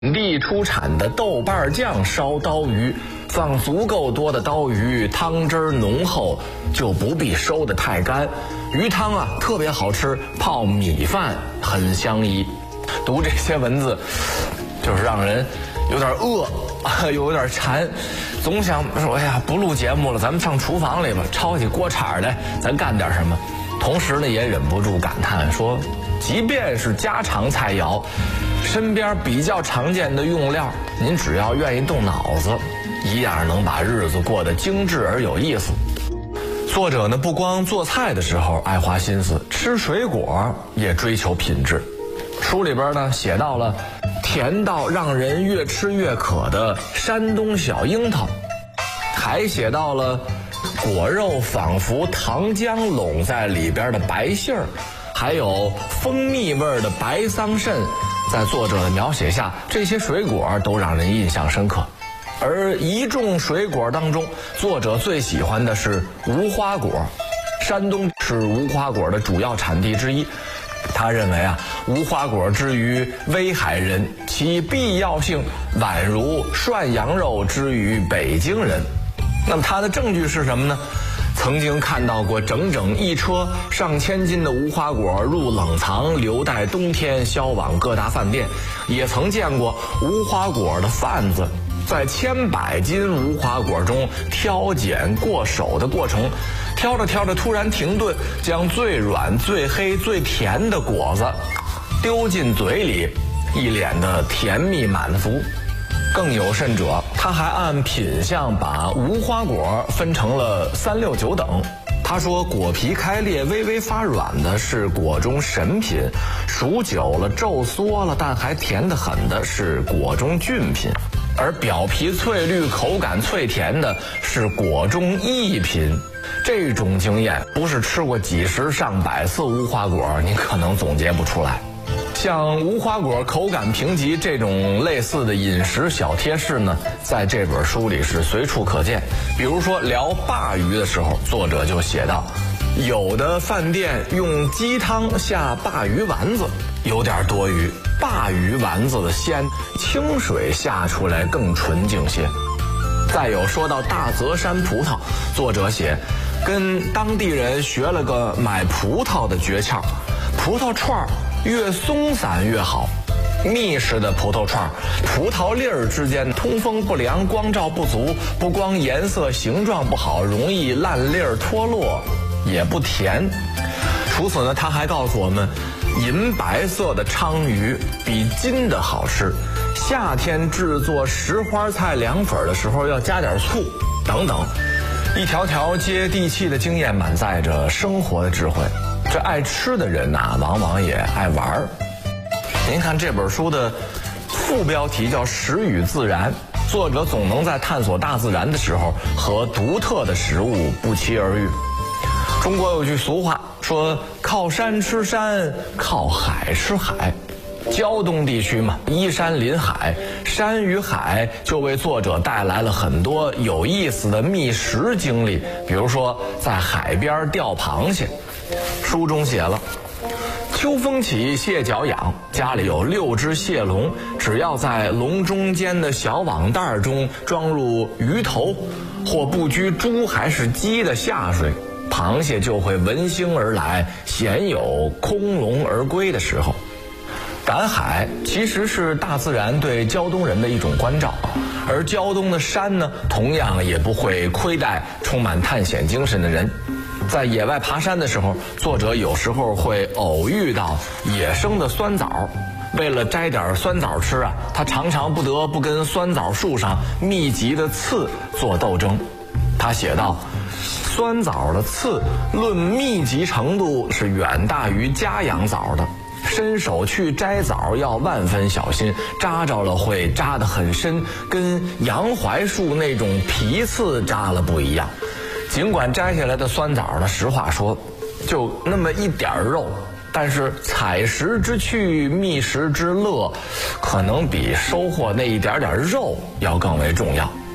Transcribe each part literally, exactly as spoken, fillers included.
本地出产的豆瓣酱烧刀鱼，放足够多的刀鱼，汤汁浓厚，就不必收得太干。鱼汤啊特别好吃，泡米饭很相宜。读这些文字，就是让人有点饿，又有点馋，总想说，哎呀，不录节目了，咱们上厨房里吧，抄起锅铲来，咱干点什么。同时呢，也忍不住感叹说，即便是家常菜肴，身边比较常见的用料，您只要愿意动脑子，一样能把日子过得精致而有意思。作者呢，不光做菜的时候爱花心思，吃水果也追求品质。书里边呢写到了甜到让人越吃越渴的山东小樱桃，还写到了果肉仿佛糖浆拢在里边的白杏儿，还有蜂蜜味的白桑葚。在作者的描写下，这些水果都让人印象深刻。而一众水果当中，作者最喜欢的是无花果。山东是无花果的主要产地之一。他认为啊，无花果之于威海人，其必要性宛如涮羊肉之于北京人。那么他的证据是什么呢？曾经看到过整整一车上千斤的无花果入冷藏，留待冬天销往各大饭店。也曾见过无花果的贩子在千百斤无花果中挑拣过手的过程，挑着挑着突然停顿，将最软最黑最甜的果子丢进嘴里，一脸的甜蜜满足。更有甚者，他还按品相把无花果分成了三六九等。他说，果皮开裂微微发软的是果中神品，熟久了皱缩了但还甜得很的是果中俊品，而表皮翠绿口感脆甜的是果中异品。这种经验不是吃过几十上百次无花果你可能总结不出来。像无花果口感评级这种类似的饮食小贴士呢，在这本书里是随处可见。比如说聊鲅鱼的时候，作者就写道，有的饭店用鸡汤下鲅鱼丸子有点多余，鲅鱼丸子的鲜，清水下出来更纯净些。再有说到大泽山葡萄，作者写，跟当地人学了个买葡萄的诀窍，葡萄串儿越松散越好。密实的葡萄串，葡萄粒儿之间通风不良，光照不足，不光颜色形状不好，容易烂粒儿脱落，也不甜。除此呢，他还告诉我们，银白色的鲳鱼比金的好吃。夏天制作石花菜凉粉的时候要加点醋，等等。一条条接地气的经验满载着生活的智慧。这爱吃的人呐、啊，往往也爱玩儿。您看这本书的副标题叫《食与自然》，作者总能在探索大自然的时候和独特的食物不期而遇。中国有句俗话说，靠山吃山，靠海吃海。胶东地区嘛，依山临海，山与海就为作者带来了很多有意思的觅食经历。比如说在海边钓螃蟹，书中写了，秋风起，蟹脚痒，家里有六只蟹笼，只要在笼中间的小网袋中装入鱼头，或不拘猪还是鸡的下水，螃蟹就会闻腥而来，鲜有空笼而归的时候。赶海其实是大自然对胶东人的一种关照，而胶东的山呢，同样也不会亏待充满探险精神的人。在野外爬山的时候，作者有时候会偶遇到野生的酸枣，为了摘点酸枣吃啊，他常常不得不跟酸枣树上密集的刺做斗争。他写道，酸枣的刺论密集程度是远大于家养枣的，伸手去摘枣要万分小心，扎着了会扎得很深，跟洋槐树那种皮刺扎了不一样。尽管摘下来的酸枣呢，实话说就那么一点肉，但是采食之趣，觅食之乐，可能比收获那一点点肉要更为重要。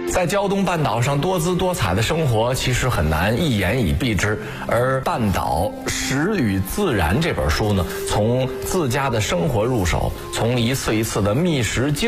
在胶东半岛上多姿多彩的生活，其实很难一言以蔽之。而《半岛食与自然》这本书呢，从自家的生活入手，从一次一次的觅食经